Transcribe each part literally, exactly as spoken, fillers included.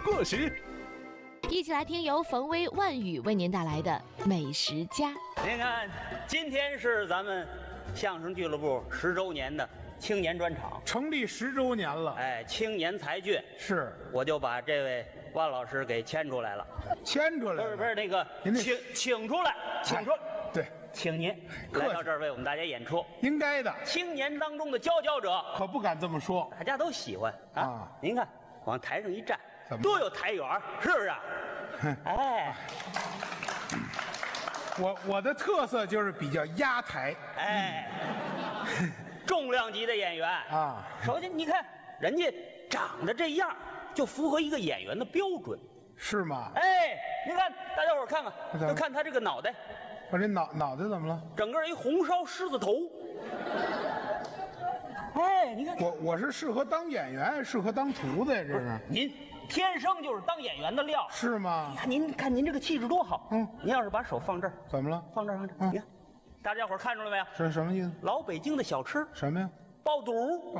过时。 一起来听由冯威、万语为您带来的《美食家》。 您看，今天是咱们相声俱乐部十周年的青年专场， 成立十周年了。 哎，青年才俊是， 我就把这位万老师给牵出来了。 牵出来了？ 不是不是那个， 您那请请出来，请出来。 对， 请您来到这儿为我们大家演出， 应该的。 青年当中的佼佼者， 可不敢这么说， 大家都喜欢啊。 啊您看，往台上一站， 怎么多有台缘儿，是不是？哎我我的特色就是比较压台。 哎，重量级的演员啊。 首先，你看人家长得这样，就符合一个演员的标准， 是吗？ 哎，你看，大家伙儿看看， 怎么就看他这个脑袋， 我这脑脑袋怎么了？ 整个一红烧狮子头。哎，你看， 我我是适合当演员，适合当厨子呀，这是。 您天生就是当演员的料， 是吗？ 看您看您这个气质多好。 嗯， 您要是把手放这儿， 怎么了？ 放这儿，放这儿。 嗯你看，大家伙儿看出来没有？ 这是什么意思？ 老北京的小吃， 什么呀？ 爆肚，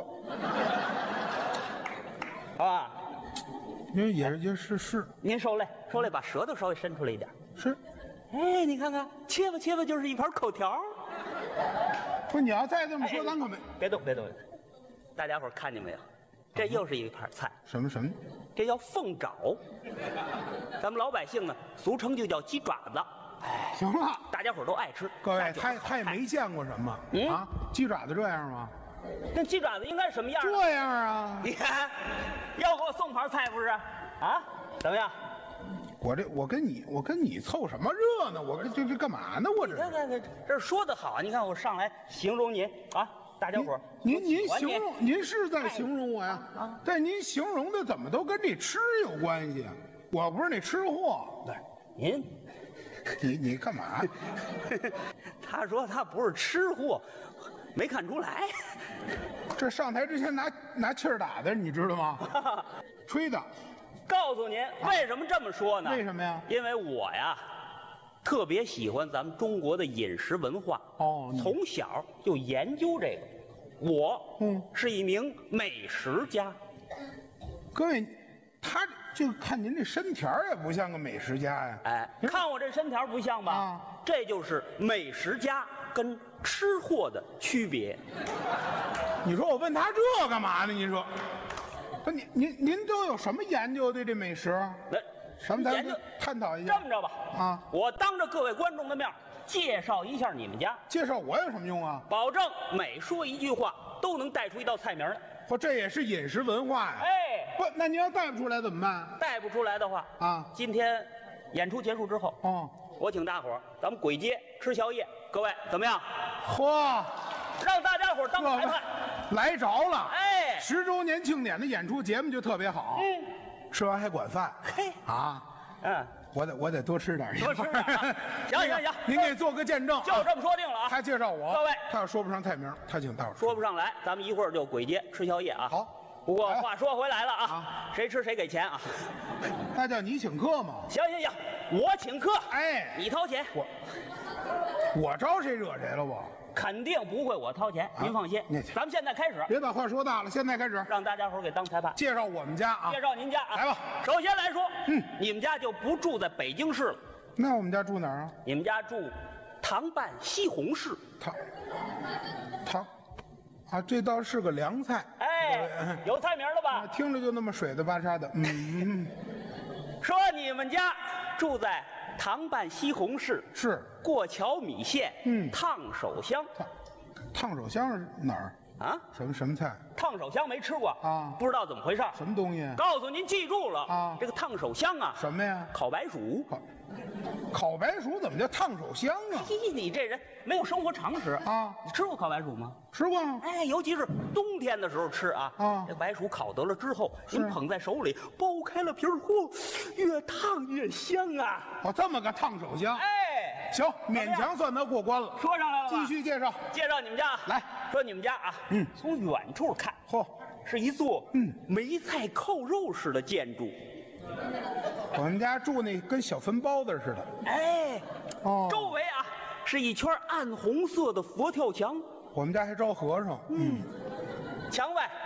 好吧？ 因为也是也是是您受累，受累，把舌头稍微伸出来一点。 是， 哎，你看看，切吧切吧，就是一盘口条。 不是你要再这么说， 哎咱可没别动别动，大家伙儿看见没有？这又是一盘菜， 什么什么。 这叫凤爪，咱们老百姓呢，俗称就叫鸡爪子。哎， 行了， 大家伙儿都爱吃。 各位， 大家伙儿他他也没见过什么嗯啊，鸡爪子这样吗？ 那鸡爪子应该什么样？ 这样啊。 你看，要给我送盘菜不是？啊，怎么样？ 我这我跟你我跟你凑什么热闹？我这这这干嘛呢？我这看看这这说的好，你看我上来形容您啊，大家伙儿您您喜欢形容您是在形容我呀？ 啊但您形容的怎么都跟这吃有关系啊？我不是那吃货。 对，您你你干嘛？ 他说他不是吃货，没看出来。 这上台之前拿拿气儿打的，你知道吗？吹的。 告诉您为什么这么说呢？ 为什么呀？ 因为我呀，特别喜欢咱们中国的饮食文化。 哦你从小就研究这个。我嗯是一名美食家。 各位，他就看您这身条儿也不像个美食家呀。 哎，看我这身条不像吧？ 啊这就是美食家跟吃货的区别。 你说我问他这干嘛呢？您说，不，您您您都有什么研究的这美食？ 那咱们咱研究们探讨一下这。么着吧， 啊我当着各位观众的面介绍一下你们家， 介绍我有什么用啊？ 保证每说一句话都能带出一道菜名来。 嚯，这也是饮食文化呀。 哎， 不，那您要带不出来怎么办？ 带不出来的话啊今天演出结束之后， 哦， 我请大伙儿咱们簋街吃宵夜，各位怎么样？ 嚯， 让大家伙儿当裁判。 来着了。 哎十周年庆典的演出节目就特别好。 嗯， 吃完还管饭。 嘿啊， 嗯， 我得我得多吃点儿。 多吃点儿啊行行行您给做个见证啊。 就这么说定了啊。 他介绍我， 各位他要说不上菜名，他请大伙儿说不上来，咱们一会儿就簋街吃宵夜啊。 好， 不过来话说回来了啊， 啊谁吃谁给钱啊。 那叫你请客嘛。 行行行，我请客， 哎你掏钱， 我我招谁惹谁了我？ 肯定不会我掏钱，您放心那。 咱们现在开始， 别把话说大了，现在开始让大家伙儿给当裁判， 介绍我们家啊。 介绍您家啊。 来吧。 首先来说， 嗯， 你们家就不住在北京市了， 那我们家住哪儿啊？ 你们家住糖办西红柿。 他他啊，这倒是个凉菜。 哎，有菜名了啊， 吧？ 听着就那么水的巴沙的。嗯嗯， 说你们家住在糖办西红柿， 是过桥米线， 嗯烫手香烫烫手香是哪儿？ 啊。 什么什么菜？ 烫手香没吃过啊不知道怎么回事。 什么东西？ 告诉您，记住了啊这个烫手香啊， 什么呀？ 烤白薯。 烤烤白薯怎么叫烫手香啊？ 嘿，你这人没有生活常识啊！ 你吃过烤白薯吗？ 吃过啊。 哎，尤其是冬天的时候吃啊。 啊这白薯烤得了之后， 是您捧在手里，剥开了皮儿，嚯，越烫越香啊！ 哦，这么个烫手香。 哎， 行，勉强算他过关了。 说上来了吧继续介绍。 介绍你们家啊， 来说你们家啊， 嗯从远处看， 嚯， 是一座嗯梅菜扣肉式的建筑。 我们家住那跟小坟包子似的。 哎， 哦周围啊是一圈暗红色的佛跳墙， 我们家还招和尚。嗯， 墙外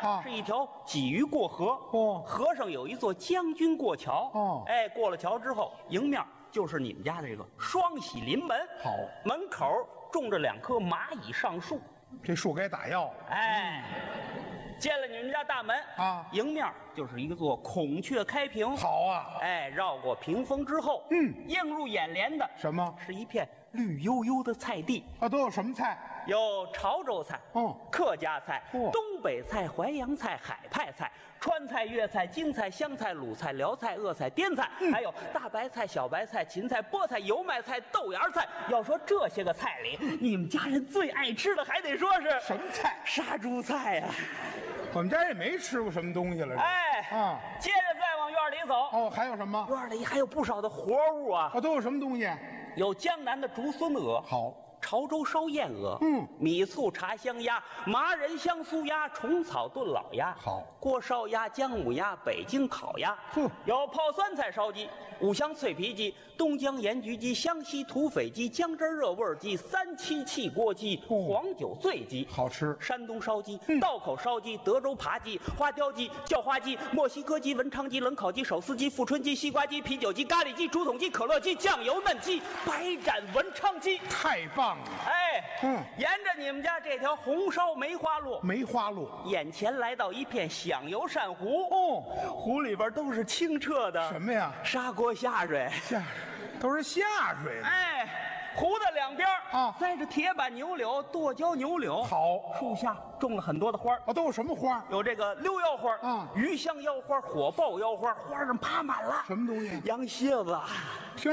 啊是一条鲫鱼过河。 哦河上有一座将军过桥。 哦哎，过了桥之后，迎面就是你们家的这个双喜临门。 好门口种着两棵蚂蚁上树。 这树该打药了。 哎，进了你们家大门啊迎面就是一座孔雀开屏。 好啊， 哎，绕过屏风之后， 嗯， 映入眼帘的什么是一片绿油油的菜地， 啊？都有什么菜？ 有潮州菜， 哦客家菜， 嚯东北菜、淮扬菜、海派菜、川菜、粤菜、京菜、湘菜、鲁菜、辽菜、鄂菜、滇菜， 嗯还有大白菜、小白菜、芹菜、菠菜、油麦菜、豆芽菜。要说这些个菜里，你们家人最爱吃的还得说是什么菜？ 杀猪菜呀、 我们家也没吃过什么东西了。 哎， 啊， 接着再往院里走， 哦，还有什么？ 院里还有不少的活物啊， 啊，都有什么东西？ 有江南的竹荪鹅， 好， 潮州烧燕鹅， 嗯米醋茶香鸭，麻仁香酥鸭，虫草炖老鸭， 好锅烧鸭、姜母鸭，北京烤鸭， 呵有泡酸菜烧鸡、五香脆皮鸡、东江盐焗鸡、湘西土匪鸡、姜汁热味鸡、三七汽锅鸡、 哦黄酒醉鸡， 好吃。 山东烧鸡、 嗯道口烧鸡、德州扒鸡、花雕鸡、叫花鸡、墨西哥鸡、文昌鸡、冷烤鸡、手撕鸡、富春鸡、西瓜鸡、啤酒鸡、咖喱鸡、竹筒鸡、可乐鸡、酱油嫩鸡、白斩文昌鸡。 太棒了！ 哎， 嗯沿着你们家这条红烧梅花路， 梅花鹿。 眼前来到一片响油鳝湖。 哦， 湖里边都是清澈的什么呀？ 砂锅下水。 下都是下水的。 哎，湖的两边啊栽着铁板牛柳、剁椒牛柳。 好树下种了很多的花儿， 啊，都有什么花？ 有这个溜腰花， 啊鱼香腰花、火爆腰花，花上爬满了什么东西？ 羊蝎子。 听